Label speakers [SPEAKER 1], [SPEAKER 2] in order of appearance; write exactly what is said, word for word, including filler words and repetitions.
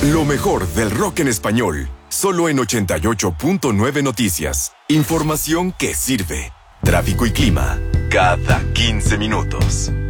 [SPEAKER 1] Lo mejor del rock en español, solo en ochenta y ocho punto nueve Noticias. Información que sirve. Tráfico y clima, cada quince minutos.